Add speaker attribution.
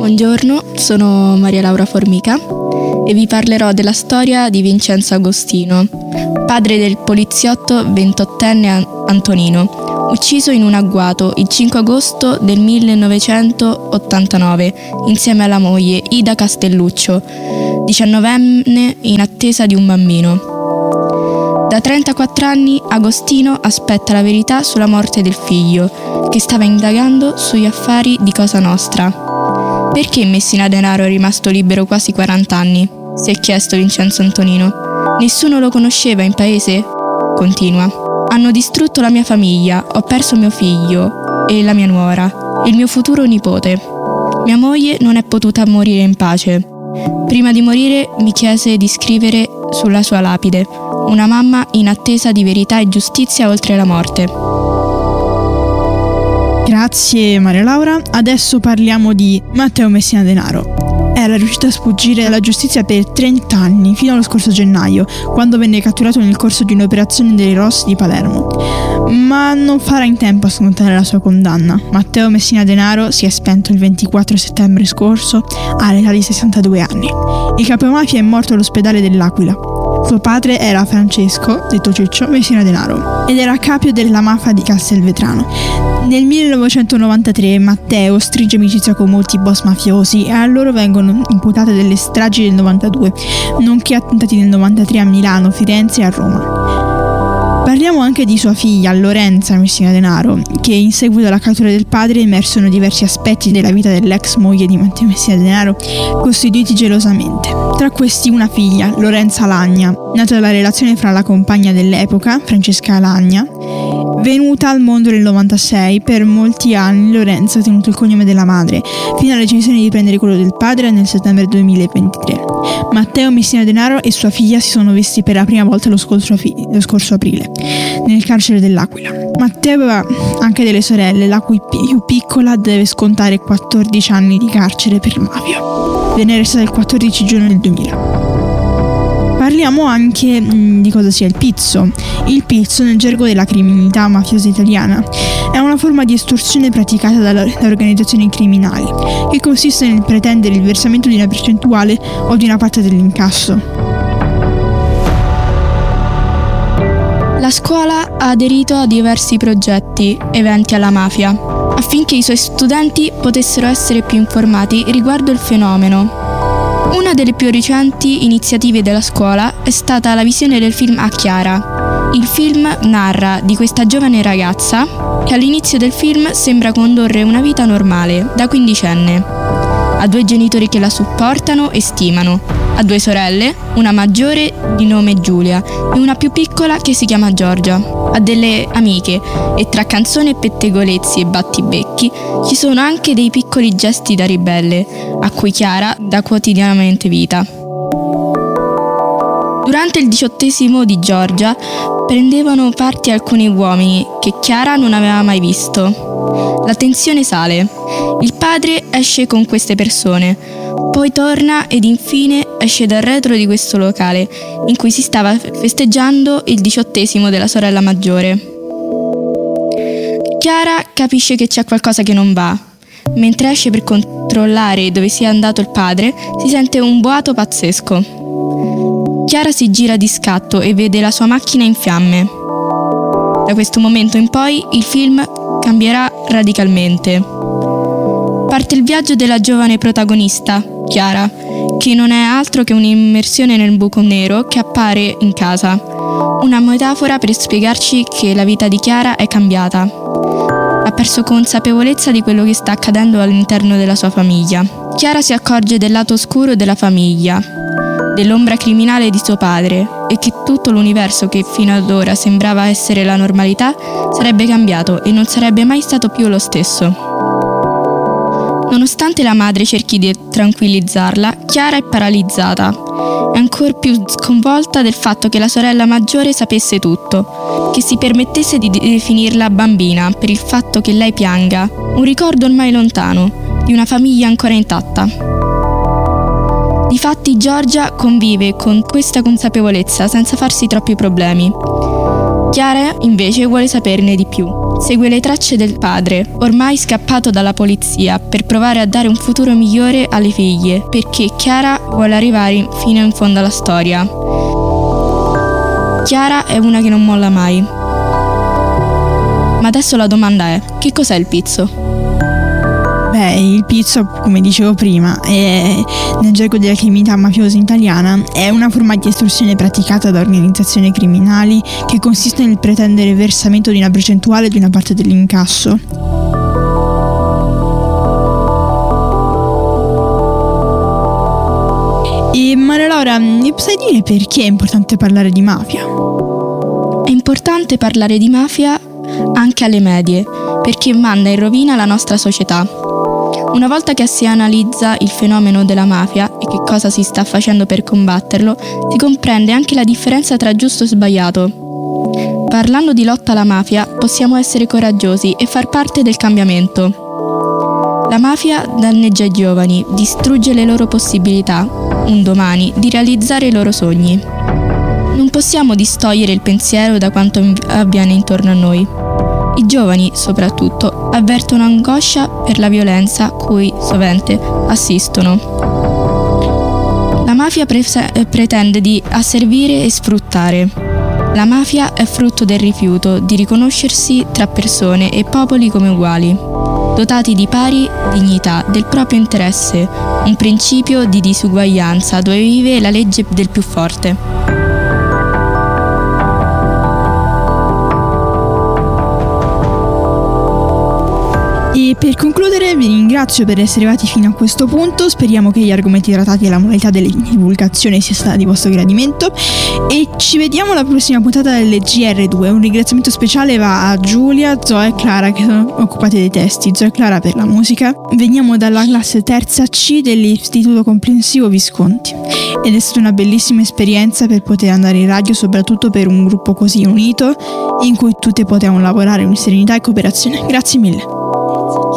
Speaker 1: Buongiorno, sono Maria Laura Formica e vi parlerò della storia di Vincenzo Agostino, padre del poliziotto 28enne Antonino, ucciso in un agguato il 5 agosto del 1989 insieme alla moglie Ida Castelluccio, 19enne in attesa di un bambino. Da 34 anni Agostino aspetta la verità sulla morte del figlio, che stava indagando sugli affari di Cosa Nostra. Perché Messina Denaro è rimasto libero quasi 40 anni? Si è chiesto Vincenzo Antonino. Nessuno lo conosceva in paese? Continua. Hanno distrutto la mia famiglia, ho perso mio figlio e la mia nuora, e il mio futuro nipote. Mia moglie non è potuta morire in pace. Prima di morire mi chiese di scrivere sulla sua lapide: una mamma in attesa di verità e giustizia oltre la morte.
Speaker 2: Grazie Maria Laura. Adesso parliamo di Matteo Messina Denaro. Era riuscito a sfuggire alla giustizia per 30 anni, fino allo scorso gennaio, quando venne catturato nel corso di un'operazione dei Rossi di Palermo. Ma non farà in tempo a scontare la sua condanna. Matteo Messina Denaro si è spento il 24 settembre scorso all'età di 62 anni. Il capomafia è morto all'ospedale dell'Aquila. Suo padre era Francesco, detto Ciccio, Messina Denaro, ed era capio della mafia di Castelvetrano. Nel 1993 Matteo stringe amicizia con molti boss mafiosi e a loro vengono imputate delle stragi del 92, nonché attentati del 93 a Milano, Firenze e a Roma. Parliamo anche di sua figlia, Lorenza Messina Denaro, che in seguito alla cattura del padre emersero diversi aspetti della vita dell'ex moglie di Matteo Messina Denaro, costituiti gelosamente. Tra questi una figlia, Lorenza Lagna, nata dalla relazione fra la compagna dell'epoca, Francesca Lagna, venuta al mondo nel 96. Per molti anni Lorenza ha tenuto il cognome della madre, fino alla decisione di prendere quello del padre nel settembre 2023. Matteo Messina Denaro e sua figlia si sono visti per la prima volta lo scorso aprile, nel carcere dell'Aquila. Matteo aveva anche delle sorelle, la cui più piccola deve scontare 14 anni di carcere per mafia. Venne arrestata il 14 giugno del 2000. Parliamo anche di cosa sia il pizzo. Il pizzo, nel gergo della criminalità mafiosa italiana, è una forma di estorsione praticata da organizzazioni criminali, che consiste nel pretendere il versamento di una percentuale o di una parte dell'incasso.
Speaker 1: La scuola ha aderito a diversi progetti, eventi alla mafia, affinché i suoi studenti potessero essere più informati riguardo il fenomeno. Una delle più recenti iniziative della scuola è stata la visione del film A Chiara. Il film narra di questa giovane ragazza che all'inizio del film sembra condurre una vita normale, da quindicenne. Ha due genitori che la supportano e stimano, ha due sorelle, una maggiore di nome Giulia e una più piccola che si chiama Giorgia. Ha delle amiche e tra canzoni e pettegolezzi e battibecchi ci sono anche dei piccoli gesti da ribelle a cui Chiara dà quotidianamente vita. Durante il 18° di Giorgia prendevano parte alcuni uomini che Chiara non aveva mai visto. La tensione sale. Il padre esce con queste persone, poi torna ed infine esce dal retro di questo locale in cui si stava festeggiando il 18° della sorella maggiore. Chiara capisce che c'è qualcosa che non va. Mentre esce per controllare dove sia andato il padre, si sente un boato pazzesco. Chiara si gira di scatto e vede la sua macchina in fiamme. Da questo momento in poi il film cambierà radicalmente. Parte il viaggio della giovane protagonista, Chiara, che non è altro che un'immersione nel buco nero che appare in casa. Una metafora per spiegarci che la vita di Chiara è cambiata. Ha perso consapevolezza di quello che sta accadendo all'interno della sua famiglia. Chiara si accorge del lato oscuro della famiglia, dell'ombra criminale di suo padre e che tutto l'universo che fino ad ora sembrava essere la normalità sarebbe cambiato e non sarebbe mai stato più lo stesso. Nonostante la madre cerchi di tranquillizzarla, Chiara è paralizzata. È ancora più sconvolta del fatto che la sorella maggiore sapesse tutto, che si permettesse di definirla bambina per il fatto che lei pianga, un ricordo ormai lontano, di una famiglia ancora intatta. Difatti Giorgia convive con questa consapevolezza senza farsi troppi problemi. Chiara invece vuole saperne di più. segue le tracce del padre, ormai scappato dalla polizia, per provare a dare un futuro migliore alle figlie, perché Chiara vuole arrivare fino in fondo alla storia. Chiara è una che non molla mai. Ma adesso la domanda è: che cos'è il pizzo?
Speaker 2: Il pizzo, come dicevo prima, nel gergo della criminalità mafiosa italiana, è una forma di estorsione praticata da organizzazioni criminali che consiste nel pretendere il versamento di una percentuale di una parte dell'incasso. E Maria Laura, mi sai dire perché è importante parlare di mafia?
Speaker 1: È importante parlare di mafia anche alle medie, perché manda in rovina la nostra società. Una volta che si analizza il fenomeno della mafia e che cosa si sta facendo per combatterlo, si comprende anche la differenza tra giusto e sbagliato. Parlando di lotta alla mafia, possiamo essere coraggiosi e far parte del cambiamento. La mafia danneggia i giovani, distrugge le loro possibilità, un domani, di realizzare i loro sogni. Non possiamo distogliere il pensiero da quanto avviene intorno a noi. I giovani, soprattutto, avvertono angoscia per la violenza a cui sovente assistono. La mafia pretende di asservire e sfruttare. La mafia è frutto del rifiuto di riconoscersi tra persone e popoli come uguali, dotati di pari dignità del proprio interesse, un principio di disuguaglianza dove vive la legge del più forte.
Speaker 2: E per concludere vi ringrazio per essere arrivati fino a questo punto, speriamo che gli argomenti trattati e la modalità della divulgazione sia stata di vostro gradimento e ci vediamo alla prossima puntata delle GR2. Un ringraziamento speciale va a Giulia, Zoe e Clara che sono occupate dei testi, Zoe e Clara per la musica. Veniamo dalla classe terza C dell'Istituto Comprensivo Visconti ed è stata una bellissima esperienza per poter andare in radio, soprattutto per un gruppo così unito in cui tutti potevamo lavorare in serenità e cooperazione. Grazie mille.